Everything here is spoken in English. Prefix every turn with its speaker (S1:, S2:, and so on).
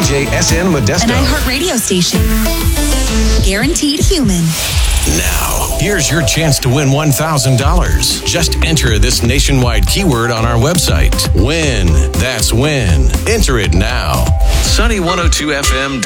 S1: KJSN Modesto.
S2: An iHeartRadio station. Guaranteed human.
S1: Now, here's your chance to win $1,000. Just enter this nationwide keyword on our website. Win. That's win. Enter it now. Sunny 102 FM.